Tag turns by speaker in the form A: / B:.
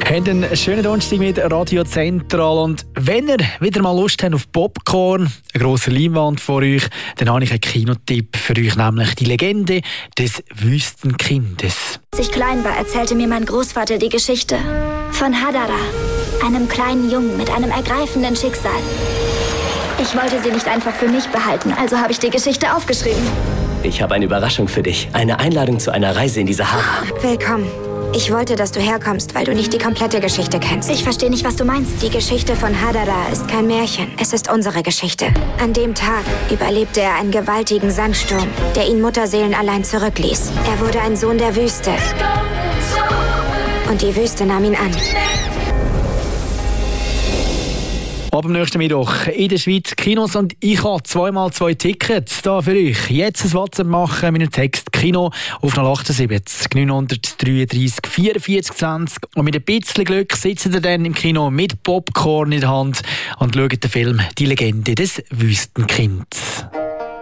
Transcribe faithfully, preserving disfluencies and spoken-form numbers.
A: Habt einen schönen Donnerstag mit Radio Zentral. Und wenn ihr wieder mal Lust habt auf Popcorn, eine grosse Leinwand vor euch, dann habe ich einen Kinotipp für euch, nämlich die Legende des Wüstenkindes.
B: Als ich klein war, erzählte mir mein Großvater die Geschichte von Hadara, einem kleinen Jungen mit einem ergreifenden Schicksal. Ich wollte sie nicht einfach für mich behalten, also habe ich die Geschichte aufgeschrieben.
C: Ich habe eine Überraschung für dich. Eine Einladung zu einer Reise in die Sahara.
D: Willkommen. Ich wollte, dass du herkommst, weil du nicht die komplette Geschichte kennst.
B: Ich verstehe nicht, was du meinst.
D: Die Geschichte von Hadara ist kein Märchen. Es ist unsere Geschichte. An dem Tag überlebte er einen gewaltigen Sandsturm, der ihn mutterseelenallein zurückließ. Er wurde ein Sohn der Wüste. Und die Wüste nahm ihn an.
A: Ab dem nächsten Mittwoch in der Schweiz Kinos und ich habe zweimal zwei Tickets da für euch. Jetzt ein WhatsApp machen mit dem Text Kino auf null acht sieben neun drei drei vier vier zwanzig und mit ein bisschen Glück sitzen ihr dann im Kino mit Popcorn in der Hand und schaut den Film «Die Legende des Wüstenkinds».